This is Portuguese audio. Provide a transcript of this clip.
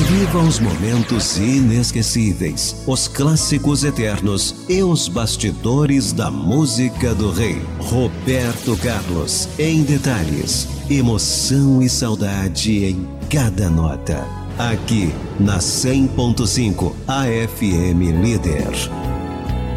Viva os momentos inesquecíveis, os clássicos eternos e os bastidores da música do rei. Roberto Carlos, em detalhes, emoção e saudade em cada nota. Aqui na 100.5 AFM Líder.